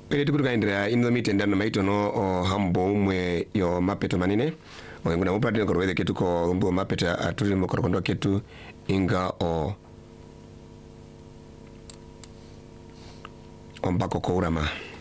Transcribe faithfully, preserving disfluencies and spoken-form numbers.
Pele tukuru kaindira ino mitenda na maito no o hambo umwe yo mapeto manine. O nguna mupati ngoro wede ketu ko umbo mapeta aturi mo korokondo ketu inga o ombako ko urama.